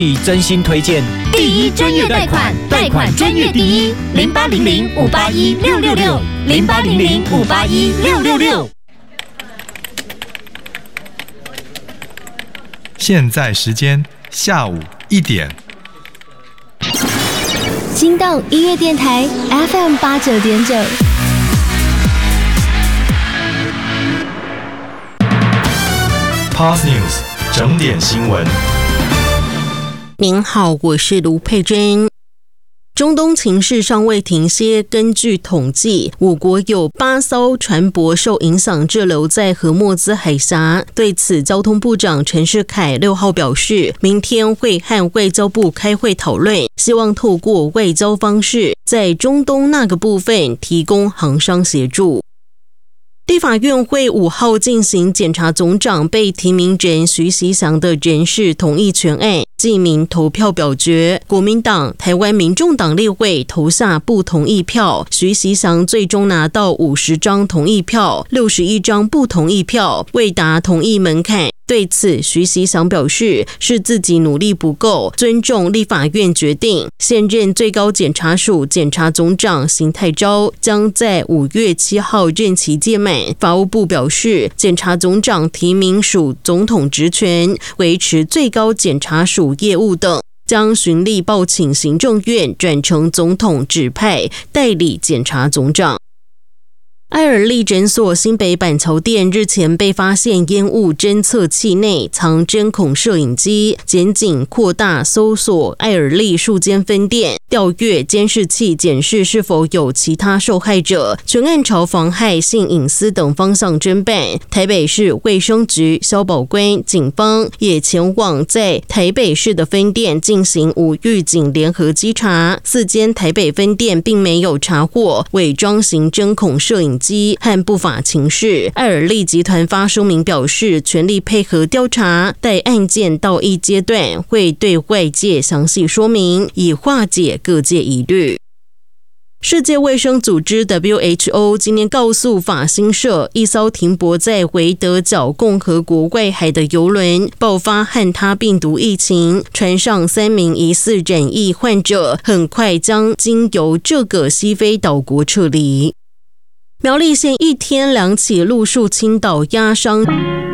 真心推荐第一专业贷款，贷款专业第一，0800-581-666，0800-581-666。 现在时间下午1点。 心动音乐电台 FM89.9。 Pulse News 整点新闻。 您好，我是卢佩珍。中东情势尚未停歇，根据统计，我国有8艘船舶受影响滞留在荷末兹海峡。对此，交通部长陈世凯6号表示，明天会和外交部开会讨论，希望透过外交方式，在中东那个部分提供航商协助。立法院会5号进行检察总长被提名人徐锡祥的人事同意权案记名投票表决，国民党、台湾民众党立委投下不同意票，徐锡祥最终拿到50张同意票，61张不同意票，未达同意门槛。对此，徐锡祥表示是自己努力不够，尊重立法院决定。现任最高检察署检察总长邢泰钊将在5月7号任期届满。法务部表示，检察总长提名属总统职权，维持最高检察署业务等，将循例报请行政院转成总统指派代理检察总长。爱尔利诊所新北板桥店日前被发现烟雾侦测器内藏针孔摄影机，检警扩大搜索爱尔利数间分店，调阅监视器检视是否有其他受害者，全案朝妨害性隐私等方向侦办。台北市卫生局、消保官、警方也前往在台北市的分店进行5预警联合稽查，4间台北分店并没有查获伪装型针孔摄影机和不法情事。爱尔利集团发声明表示，全力配合调查，待案件到一阶段会对外界详细说明，以化解各界疑虑。世界卫生组织 WHO 今年告诉法新社，一艘停泊在维德角共和国外海的邮轮爆发汉他病毒疫情，船上3名疑似染疫患者很快将经由这个西非岛国撤离。苗栗县一天2起路树倾倒压伤